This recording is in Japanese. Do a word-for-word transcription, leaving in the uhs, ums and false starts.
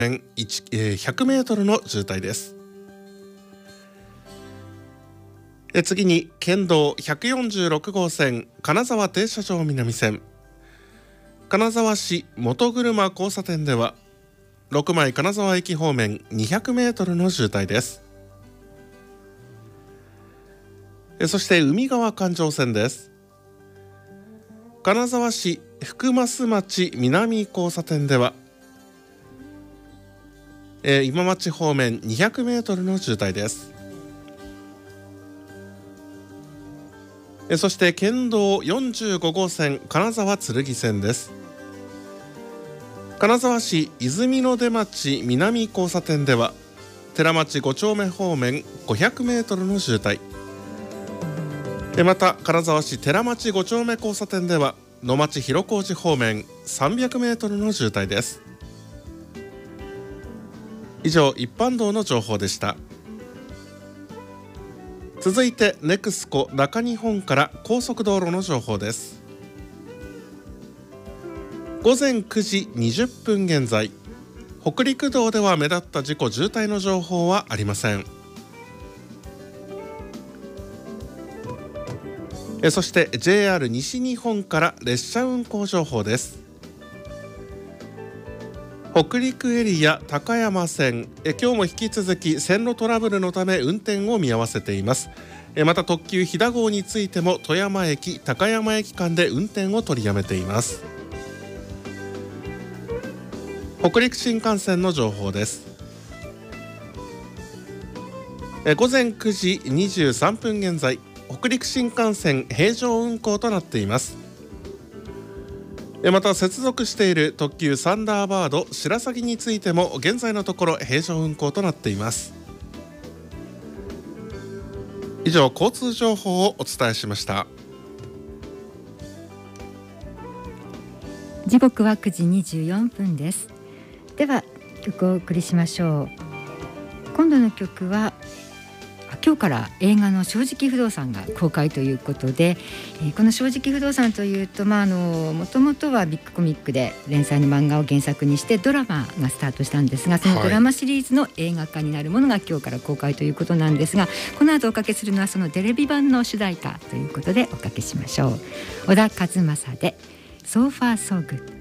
ひゃくメートルの渋滞です。え次に県道ひゃくよんじゅうろく号線金沢停車場南線金沢市元車交差点ではろくまい金沢駅方面にひゃくメートルの渋滞です。えそして海側環状線です。金沢市福増町南交差点ではえ今町方面にひゃくメートルの渋滞です。えそして県道よんじゅうご号線金沢剣線です。金沢市泉の出町南交差点では寺町ご丁目方面ごひゃくメートルの渋滞。えまた金沢市寺町ご丁目交差点では野町広小路方面さんびゃくメートルの渋滞です。以上一般道の情報でした。続いてネクスコ中日本から高速道路の情報です。ごぜんくじにじゅっぷん現在、北陸道では目立った事故渋滞の情報はありません。えそして ジェイアール 西日本から列車運行情報です。北陸エリア高山線え今日も引き続き線路トラブルのため運転を見合わせています。えまた特急飛騨号についても富山駅高山駅間で運転を取りやめています。北陸新幹線の情報です。え午前くじにじゅうさんぷん現在、北陸新幹線平常運行となっています。また接続している特急サンダーバード白鷺についても現在のところ平常運行となっています。以上交通情報をお伝えしました。 時刻はくじにじゅうよんぷんです。では曲をお送りしましょう。今度の曲は今日から映画の正直不動産が公開ということで、えー、この正直不動産というと、まあ、あのもともとはビッグコミックで連載の漫画を原作にしてドラマがスタートしたんですが、そのドラマシリーズの映画化になるものが今日から公開ということなんですが、この後おかけするのはそのテレビ版の主題歌ということでおかけしましょう。小田和正で So Far So Good。